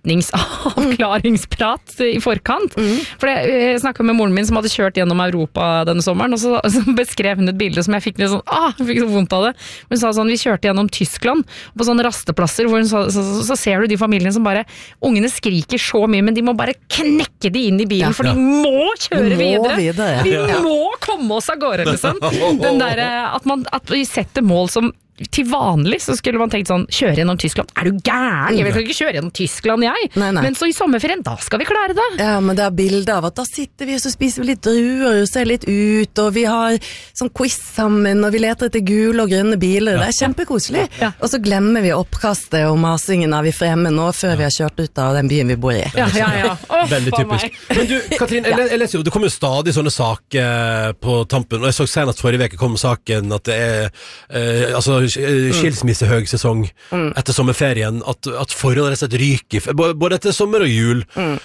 forventningsavklaringsprat I forkant. For jeg snakket med moren min som hadde kjørt gjennom Europa denne sommeren, og så beskrev hun et bilde som jeg fikk litt sånn, jeg fikk så vondt av det. Hun sa sånn, vi kjørte gjennom Tyskland, på sånne rasteplasser, hvor hun sa, så ser du de familiene som bare, ungene skriker så mye, men de må bare knekke de inn I bilen, for de må kjøre videre. Vi må komme oss av gårde, liksom. Den der, at vi setter mål som til vanlig så skulle man tenkt sånn, kjøre gjennom Tyskland, du gæren? Jeg vil ikke kjøre gjennom Tyskland, jeg. Nei. Men så I sommerferien, da skal vi klare det. Ja, men det bilder av at da sitter vi og så spiser vi litt druer og ser litt ut, og vi har sånn quiz sammen, og vi leter etter gule og grønne biler. Det kjempekoselig. Og så glemmer vi oppkastet og masingen av vi fremme nå, før vi har kjørt ut av den byen vi bor I. Veldig typisk. Men du, Katrin, jeg leser jo, det kommer jo stadig sånne saker på tampen, og jeg så senest forrige veke kom saken at det skilsmissehøg-sesong etter sommerferien, at forholdet rett og slett ryker, både etter sommer og jul.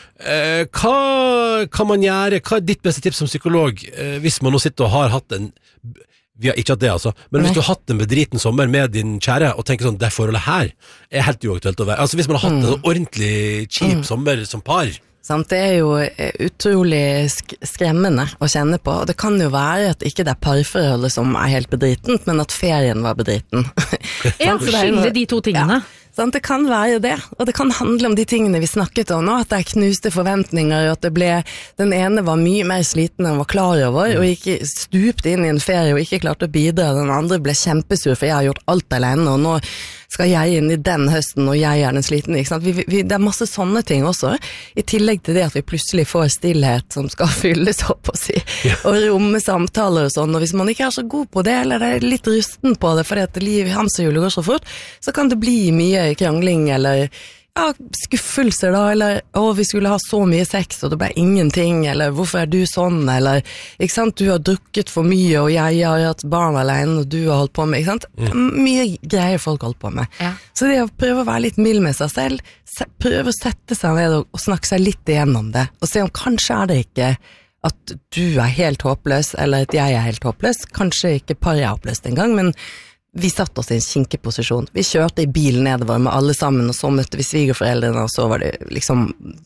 Hva kan man gjøre? Hva ditt beste tips som psykolog, hvis man nå sitter og har hatt en, vi har ikke hatt det altså, men hvis du har hatt en bedriten sommer med din kjære, og tenker sånn, det forholdet her helt uaktuelt å være, altså hvis man har hatt en ordentlig kjip sommer som par, det jo utrolig skremmende å kjenne på, og det kan jo være at ikke det parforholdet som helt bedritent, men at ferien var bedriten. Skille de to tingene. Det kan være det, og det kan handle om de tingene vi snakket om nå, at det knuste forventninger, og at den ene var mye mer sliten enn var klar over, og ikke stupte inn I en ferie og ikke klarte å bidra, den andre ble kjempesur, for jeg har gjort alt alene, og nå skal jeg inn I den høsten, og jeg den sliten, ikke sant? Det masse sånne ting også, I tillegg til det at vi plutselig får stillhet som skal fylles opp og romme samtaler og sånn, og hvis man ikke så god på det, eller litt rusten på det, fordi at liv hamsterhjulet går så fort, så kan det bli mye krangling, eller skuffelser da, eller vi skulle ha så mye sex, og det ble ingenting, eller hvorfor du sånn, eller, ikke sant, du har drukket for mye, og jeg har hatt barn alene, og du har holdt på med, ikke sant, mye greier folk holdt på med. Så det å prøve å være litt mild med seg selv, prøve å sette seg ned og snakke seg litt igjennom det, og se om kanskje det ikke at du helt håpløs, eller at jeg helt håpløs, kanskje ikke paret håpløst en gang, men vi satt oss I en kinkeposisjon. Vi kjørte I bilen nedover med alle sammen, og så møtte vi svigerforeldrene, og så var det liksom,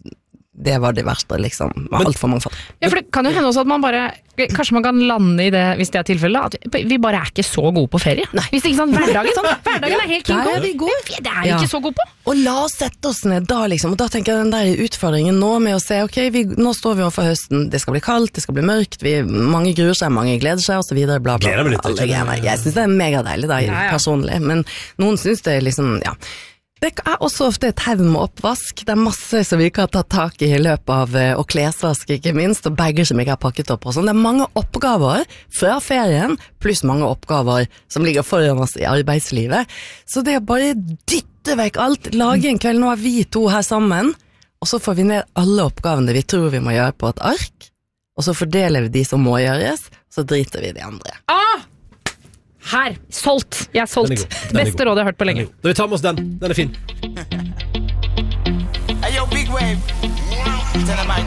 det var det verste, liksom. Alt for mange fatt. Ja, for det kan jo hende også at man bare, kanskje man kan lande I det, hvis det tilfellet, at vi bare ikke så gode på ferie. Nei. Hvis det ikke sånn, hverdagen helt kinko. Der vi gode. Det ikke så gode på. Og la oss sette oss ned da, liksom. Og da tenker jeg den der utfordringen nå med å se, ok, nå står vi overfor høsten, det skal bli kaldt, det skal bli mørkt, mange gruer seg, mange gleder seg, og så videre, bla bla. Gleder meg litt. Jeg synes det megadeilig da, personlig, men noen synes det liksom, Det også ofte et hevn med oppvask. Det masse som vi ikke har tatt tak I løpet av, og klesvask ikke minst, og bager som ikke har pakket opp og sånn. Det mange oppgaver fra ferien, pluss mange oppgaver som ligger foran oss I arbeidslivet. Så det bare dytte vekk alt, lage en kveld, nå vi to her sammen, og så får vi ned alle oppgavene vi tror vi må gjøre på et ark, og så fordeler vi de som må gjøres, så driter vi de andre. Her, solgt. Jeg solgt. Beste råd jeg har hørt på lenge. Da vi tar med oss den er fin.